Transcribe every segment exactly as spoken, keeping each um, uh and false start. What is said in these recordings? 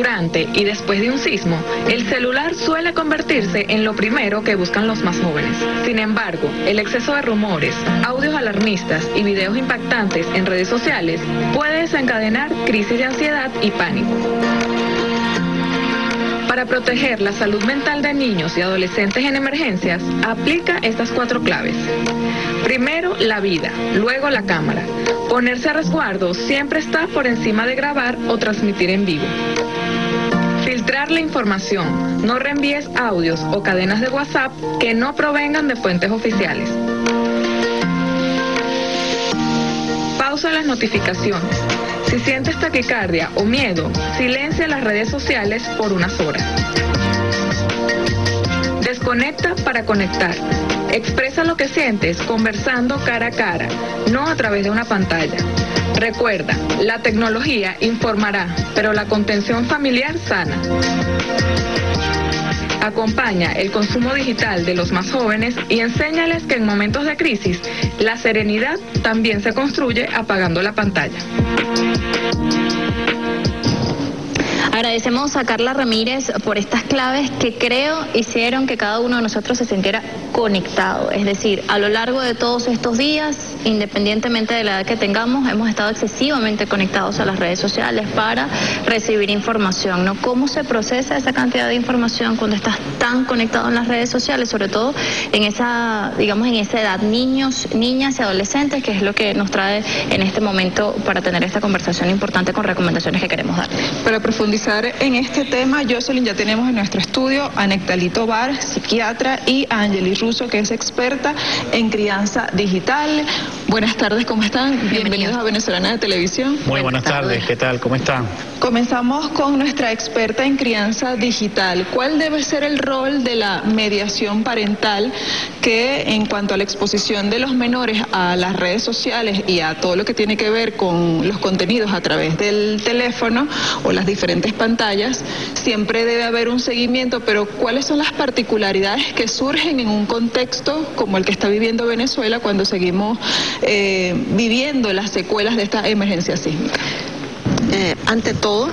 Durante y después de un sismo, el celular suele convertirse en lo primero que buscan los más jóvenes. Sin embargo, el exceso de rumores, audios alarmistas y videos impactantes en redes sociales puede desencadenar crisis de ansiedad y pánico. Para proteger la salud mental de niños y adolescentes en emergencias, aplica estas cuatro claves. Primero, la vida, luego la cámara. Ponerse a resguardo siempre está por encima de grabar o transmitir en vivo. Filtrar la información. No reenvíes audios o cadenas de WhatsApp que no provengan de fuentes oficiales. Pausa las notificaciones. Si sientes taquicardia o miedo, silencia las redes sociales por unas horas. Desconecta para conectar. Expresa lo que sientes conversando cara a cara, no a través de una pantalla. Recuerda, la tecnología informará, pero la contención familiar sana. Acompaña el consumo digital de los más jóvenes y enséñales que en momentos de crisis, la serenidad también se construye apagando la pantalla. Agradecemos a Carla Ramírez por estas claves que creo hicieron que cada uno de nosotros se sintiera conectado. Es decir, a lo largo de todos estos días, independientemente de la edad que tengamos, hemos estado excesivamente conectados a las redes sociales para recibir información, ¿no? ¿Cómo se procesa esa cantidad de información cuando estás tan conectado en las redes sociales? Sobre todo en esa, digamos, en esa edad, niños, niñas y adolescentes, que es lo que nos trae en este momento para tener esta conversación importante con recomendaciones que queremos darle. Para profundizar en este tema, Jocelyn, ya tenemos en nuestro estudio a Nectalito Bar, psiquiatra, y a Angeli Russo, que es experta en crianza digital. Buenas tardes, ¿cómo están? Bienvenidos, Bienvenidos a Venezolana de Televisión. Muy buenas, buenas tardes. tardes, ¿qué tal? ¿Cómo están? Comenzamos con nuestra experta en crianza digital. ¿Cuál debe ser el rol de la mediación parental que, en cuanto a la exposición de los menores a las redes sociales y a todo lo que tiene que ver con los contenidos a través del teléfono o las diferentes pantallas, siempre debe haber un seguimiento, pero ¿cuáles son las particularidades que surgen en un contexto como el que está viviendo Venezuela cuando seguimos eh, viviendo las secuelas de esta emergencia sísmica? Eh, ante todo,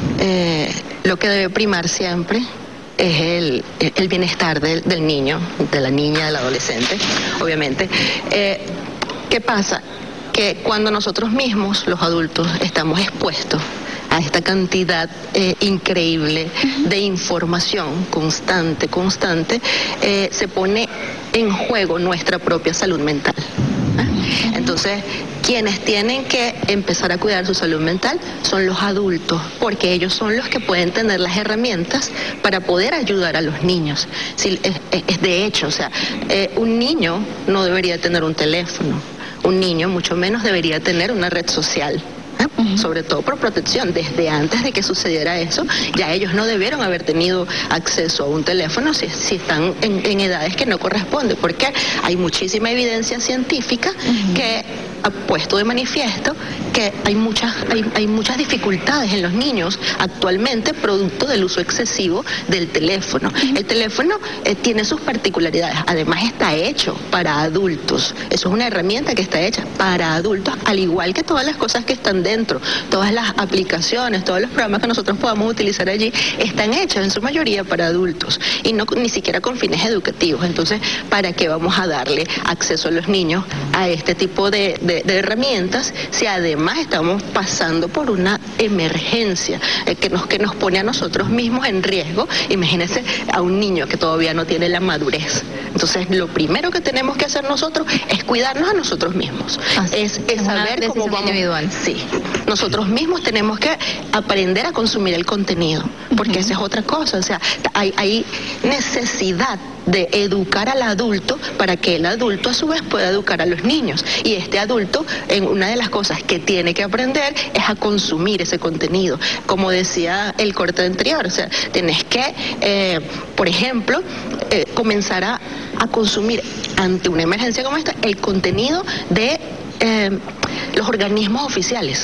eh, lo que debe primar siempre es el, el bienestar del, del niño, de la niña, del adolescente, obviamente. Eh, ¿Qué pasa? Que cuando nosotros mismos, los adultos, estamos expuestos a esta cantidad eh, increíble de información constante, constante, eh, se pone en juego nuestra propia salud mental. ¿eh? Entonces, quienes tienen que empezar a cuidar su salud mental son los adultos, porque ellos son los que pueden tener las herramientas para poder ayudar a los niños. Si, es, es de hecho, o sea, eh, un niño no debería tener un teléfono, un niño mucho menos debería tener una red social. ¿eh? Uh-huh. Sobre todo por protección. Desde antes de que sucediera eso, ya ellos no debieron haber tenido acceso a un teléfono si, si están en, en edades que no corresponden, porque hay muchísima evidencia científica uh-huh. que ha puesto de manifiesto que hay muchas, hay, hay muchas dificultades en los niños actualmente producto del uso excesivo del teléfono. Uh-huh. El teléfono eh, tiene sus particularidades, además está hecho para adultos. Eso es una herramienta que está hecha para adultos, al igual que todas las cosas que están dentro, todas las aplicaciones, todos los programas que nosotros podamos utilizar allí, están hechos en su mayoría para adultos y no ni siquiera con fines educativos. Entonces, ¿para qué vamos a darle acceso a los niños a este tipo de, de, de herramientas si además estamos pasando por una emergencia eh, que nos que nos pone a nosotros mismos en riesgo? Imagínense a un niño que todavía no tiene la madurez. Entonces, lo primero que tenemos que hacer nosotros es cuidarnos a nosotros mismos. Así, es, es saber cómo vamos. Individual. Sí. Nosotros mismos tenemos que aprender a consumir el contenido, porque uh-huh. esa es otra cosa. O sea, hay, hay necesidad de educar al adulto para que el adulto a su vez pueda educar a los niños. Y este adulto, en una de las cosas que tiene que aprender es a consumir ese contenido. Como decía el corte anterior, o sea, tienes que, eh, por ejemplo, eh, comenzar a, a consumir ante una emergencia como esta el contenido de eh, los organismos oficiales.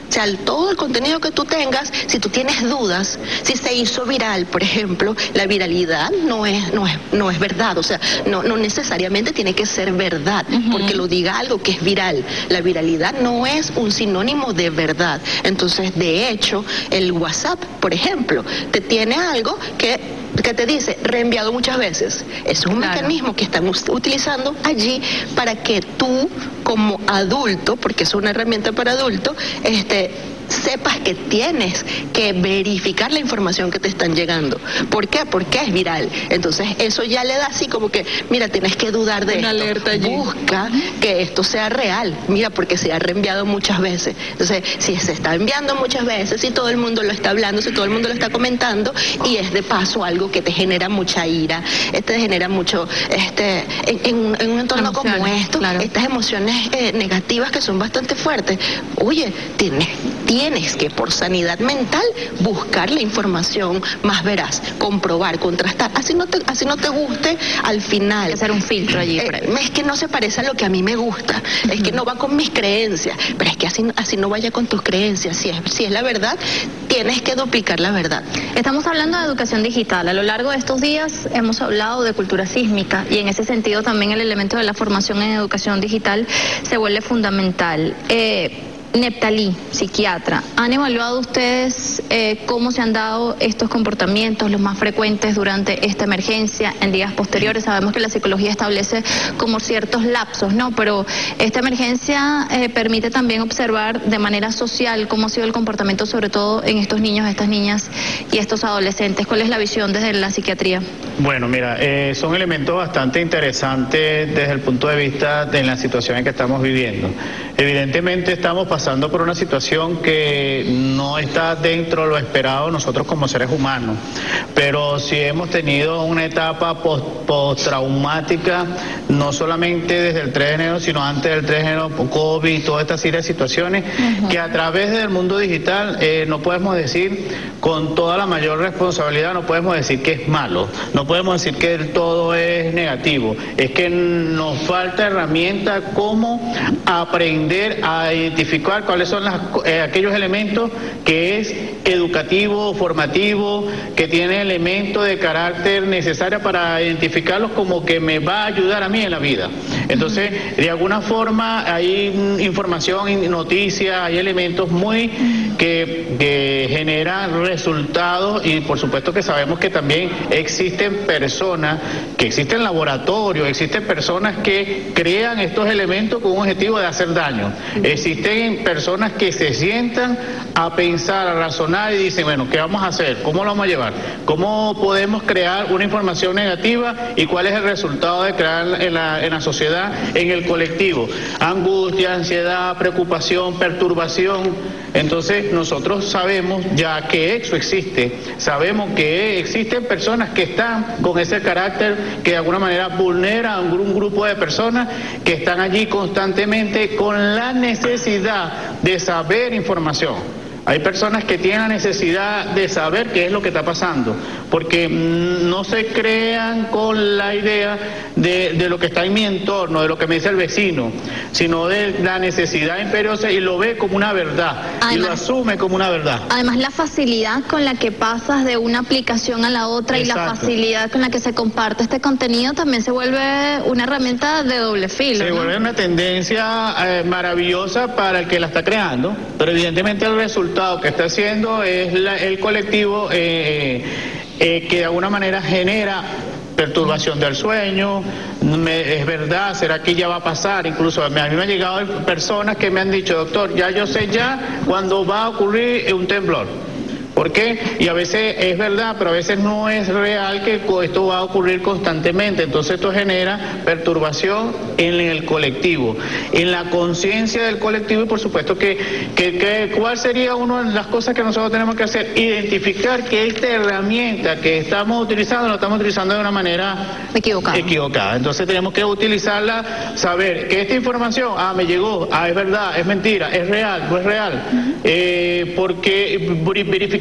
O sea, todo el contenido que tú tengas, si tú tienes dudas, si se hizo viral, por ejemplo, la viralidad no es, no es, no es verdad, o sea, no, no necesariamente tiene que ser verdad, uh-huh. porque lo diga algo que es viral. La viralidad no es un sinónimo de verdad. Entonces, de hecho, el WhatsApp, por ejemplo, te tiene algo que que te dice reenviado muchas veces. Es un claro. mecanismo que están utilizando allí para que tú, como adulto, porque es una herramienta para adultos, este sepas que tienes que verificar la información que te están llegando. ¿Por qué? Porque es viral. Entonces eso ya le da así como que, mira, tienes que dudar de una esto. Alerta allí. Busca que esto sea real. Mira, porque se ha reenviado muchas veces. Entonces, si se está enviando muchas veces, si todo el mundo lo está hablando, si todo el mundo lo está comentando, y es de paso algo que te genera mucha ira, te genera mucho, este, en, en, en un entorno emociones, como esto, claro. estas emociones eh, negativas que son bastante fuertes. Oye, tienes Tienes que, por sanidad mental, buscar la información más veraz, comprobar, contrastar. Así no te, así no te guste, al final. Hay que hacer un filtro allí. Eh, es que no se parece a lo que a mí me gusta, uh-huh. es que no va con mis creencias, pero es que así, así no vaya con tus creencias. Si es, si es la verdad, tienes que duplicar la verdad. Estamos hablando de educación digital. A lo largo de estos días hemos hablado de cultura sísmica y en ese sentido también el elemento de la formación en educación digital se vuelve fundamental. Eh, Neptalí, psiquiatra, ¿han evaluado ustedes eh, cómo se han dado estos comportamientos, los más frecuentes durante esta emergencia, en días posteriores? Sabemos que la psicología establece como ciertos lapsos, ¿no? Pero esta emergencia eh, permite también observar de manera social cómo ha sido el comportamiento, sobre todo en estos niños, estas niñas y estos adolescentes. ¿Cuál es la visión desde la psiquiatría? Bueno, mira, eh, son elementos bastante interesantes desde el punto de vista de la situación en que estamos viviendo. Evidentemente estamos pasando por una situación que no está dentro de lo esperado nosotros como seres humanos, pero sí hemos tenido una etapa post, postraumática, no solamente desde el tres de enero, sino antes del tres de enero, COVID y toda esta serie de situaciones, uh-huh. que a través del mundo digital eh, no podemos decir con toda la mayor responsabilidad, no podemos decir que es malo, no podemos decir que todo es negativo, es que nos falta herramienta cómo aprender a identificar cuáles son las, eh, aquellos elementos que es educativo, formativo, que tiene elementos de carácter necesario para identificarlos como que me va a ayudar a mí en la vida. Entonces, de alguna forma hay información, noticias, hay elementos muy que, que generan resultados y por supuesto que sabemos que también existen personas, que existen laboratorios, existen personas que crean estos elementos con un objetivo de hacer daño. Existen personas que se sientan a pensar, a razonar y dicen, bueno, ¿qué vamos a hacer? ¿Cómo lo vamos a llevar? ¿Cómo podemos crear una información negativa y cuál es el resultado de crear en la, en la sociedad, en el colectivo? Angustia, ansiedad, preocupación, perturbación. Entonces nosotros sabemos ya que eso existe, sabemos que existen personas que están con ese carácter que de alguna manera vulnera a un grupo de personas que están allí constantemente con la necesidad de saber información. Hay personas que tienen la necesidad de saber qué es lo que está pasando, porque no se crean con la idea de, de lo que está en mi entorno, de lo que me dice el vecino, sino de la necesidad imperiosa y lo ve como una verdad, además, y lo asume como una verdad. Además, la facilidad con la que pasas de una aplicación a la otra. Exacto. Y la facilidad con la que se comparte este contenido también se vuelve una herramienta de doble filo. Se ¿no? vuelve una tendencia eh, maravillosa para el que la está creando, pero evidentemente el resultado que está haciendo es la, el colectivo eh, eh, que de alguna manera genera perturbación del sueño. Me, es verdad, ¿será que ya va a pasar? Incluso a mí, a mí me han llegado personas que me han dicho, doctor, ya yo sé ya cuándo va a ocurrir un temblor. ¿Por qué? Y a veces es verdad, pero a veces no es real que esto va a ocurrir constantemente. Entonces esto genera perturbación en el colectivo, en la conciencia del colectivo y por supuesto que, que, que ¿cuál sería una de las cosas que nosotros tenemos que hacer? Identificar que esta herramienta que estamos utilizando la estamos utilizando de una manera equivocada. equivocada. Entonces tenemos que utilizarla, saber que esta información, ah, me llegó, ah, es verdad, es mentira, es real, no es real. Uh-huh. eh, porque verificar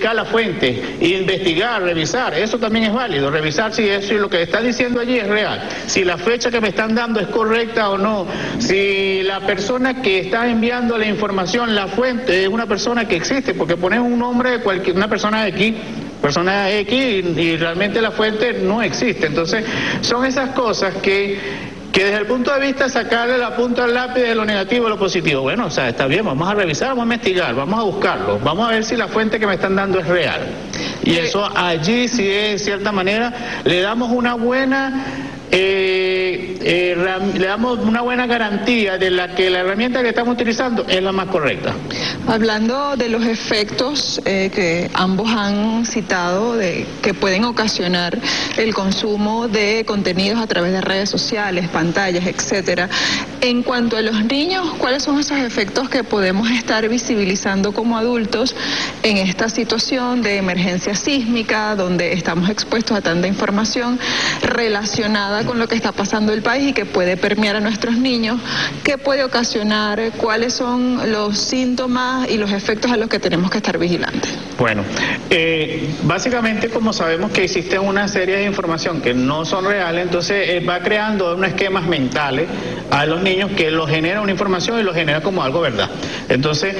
verificar la fuente, investigar, revisar, eso también es válido, revisar si eso y lo que está diciendo allí es real, si la fecha que me están dando es correcta o no, si la persona que está enviando la información, la fuente, es una persona que existe, porque pones un nombre de cualquier, una persona de aquí, persona X, y, y realmente la fuente no existe. Entonces, son esas cosas que... que desde el punto de vista sacarle la punta al lápiz de lo negativo a lo positivo, bueno, o sea, está bien, vamos a revisar, vamos a investigar, vamos a buscarlo, vamos a ver si la fuente que me están dando es real. Y eso allí, sí, de cierta manera, le damos una buena... Eh, eh, le damos una buena garantía de la que la herramienta que estamos utilizando es la más correcta. Hablando de los efectos eh, que ambos han citado de que pueden ocasionar el consumo de contenidos a través de redes sociales, pantallas, etcétera. En cuanto a los niños, ¿cuáles son esos efectos que podemos estar visibilizando como adultos en esta situación de emergencia sísmica, donde estamos expuestos a tanta información relacionada con lo que está pasando en el país y que puede permear a nuestros niños? ¿Qué puede ocasionar? ¿Cuáles son los síntomas y los efectos a los que tenemos que estar vigilantes? Bueno, eh, básicamente como sabemos que existe una serie de información que no son reales, entonces eh, va creando unos esquemas mentales a los niños que los genera una información y los genera como algo verdad. Entonces,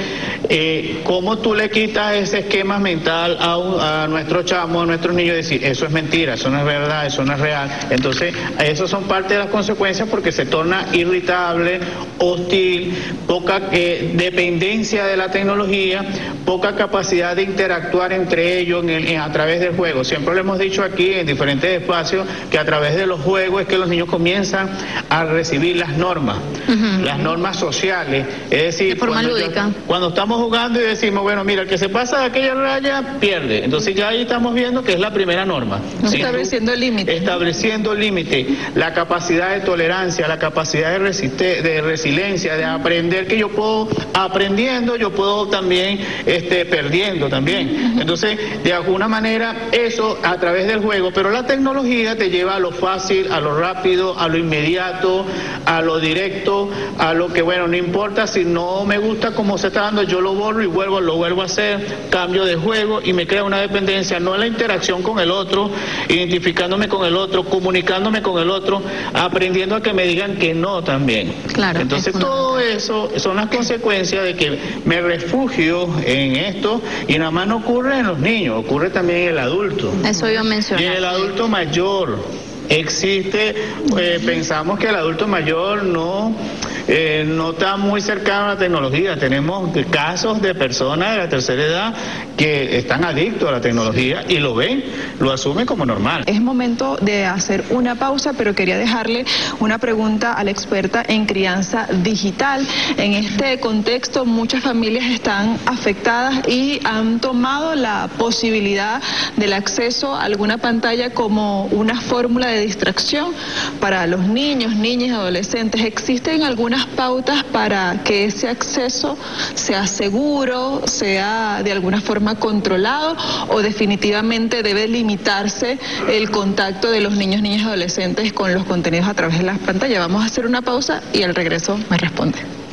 eh, ¿cómo tú le quitas ese esquema mental a, un, a nuestro chamo, a nuestros niños, y decir, eso es mentira, eso no es verdad, eso no es real? Entonces, eso son parte de las consecuencias porque se torna irritable, hostil, poca eh, dependencia de la tecnología, poca capacidad de interactuar entre ellos en el, en, a través del juego. Siempre lo hemos dicho aquí en diferentes espacios que a través de los juegos es que los niños comienzan a recibir las normas, uh-huh. las normas sociales, es decir, de forma cuando, lúdica. Yo, cuando estamos jugando y decimos, bueno, mira, el que se pasa de aquella raya pierde, entonces ya ahí estamos viendo que es la primera norma. ¿Sí? Estableciendo límites. Estableciendo límites, la capacidad de tolerancia, la capacidad de, resiste, de resiliencia, de aprender que yo puedo, aprendiendo, yo puedo también este, perdiendo también. Entonces, de alguna manera, eso a través del juego, pero la tecnología te lleva a lo fácil, a lo rápido, a lo inmediato, a lo directo, a lo que, bueno, no importa si no me gusta cómo se está dando, yo lo borro y vuelvo, lo vuelvo a hacer, cambio de juego y me crea una dependencia, no en la interacción con el otro, identificándome con el otro, comunicándome con el otro, aprendiendo a que me digan que no también. Claro. Entonces todo eso son las consecuencias de que me refugio en esto y nada más no ocurre en los niños, ocurre también en el adulto. Eso iba a mencionar. Y en el adulto mayor existe, eh, pensamos que el adulto mayor no... Eh, no está muy cercano a la tecnología. Tenemos casos de personas de la tercera edad que están adictos a la tecnología y lo ven, lo asumen como normal. Es momento de hacer una pausa, pero quería dejarle una pregunta a la experta en crianza digital. En este contexto, muchas familias están afectadas y han tomado la posibilidad del acceso a alguna pantalla como una fórmula de distracción para los niños, niñas y adolescentes. ¿Existen algunas pautas para que ese acceso sea seguro, sea de alguna forma controlado, o definitivamente debe limitarse el contacto de los niños, niñas y adolescentes con los contenidos a través de las pantallas? Vamos a hacer una pausa y al regreso me responde.